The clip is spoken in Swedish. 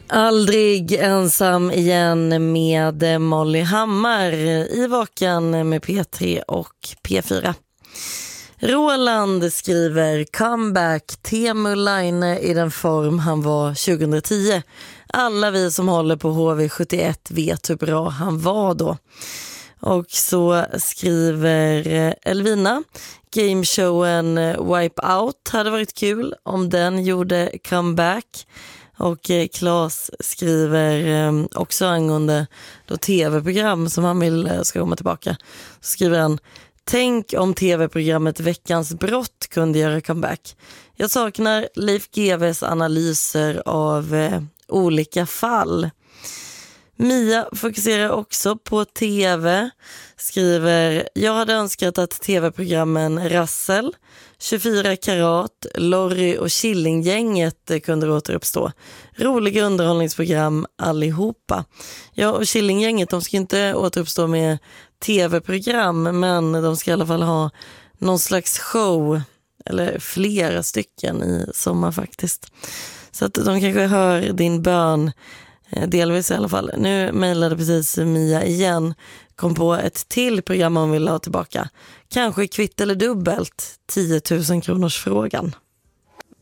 Aldrig ensam igen med Molly Hammar i Vaken med P3 och P4. Roland skriver comeback Teemu Laine i den form han var 2010. Alla vi som håller på HV71 vet hur bra han var då. Och så skriver Elvina, gameshowen Wipeout hade varit kul om den gjorde comeback. Och Claes skriver också angående då tv-program som han vill ska komma tillbaka. Så skriver han: tänk om tv-programmet Veckans brott kunde göra comeback. Jag saknar Leif GW:s analyser av olika fall. Mia fokuserar också på tv. Skriver: jag hade önskat att tv-programmen Rassel, 24 karat, Lorry och Killinggänget kunde återuppstå. Roliga underhållningsprogram allihopa. Ja, och Killinggänget, de ska inte återuppstå med tv-program, men de ska i alla fall ha någon slags show, eller flera stycken i sommar faktiskt. Så att de kanske hör din bön, delvis i alla fall. Nu mejlade precis Mia igen, kom på ett till program hon vill ha tillbaka. Kanske kvitt eller dubbelt, 10 000 kronors frågan.